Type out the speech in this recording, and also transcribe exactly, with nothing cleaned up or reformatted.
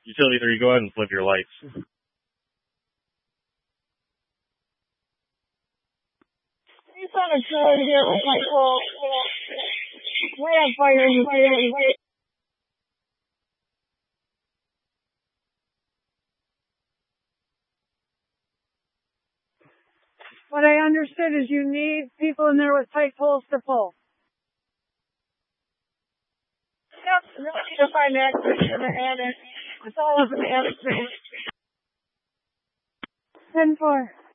Utility three, go ahead and flip your lights. He's on a trailer here with my call. Way on fire in the fire. What I understood is you need people in there with tight poles to pull. Yep, no need to find access in the attic. It's all up in the attic. ten four.